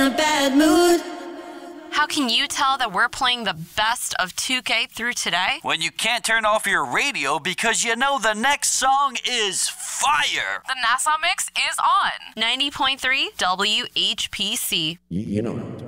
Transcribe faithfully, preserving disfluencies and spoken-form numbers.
How can you tell that we're playing the best of two K through today? When you can't turn off your radio because you know the next song is fire. The Nassau Mix is on ninety point three W H P C. You, you know,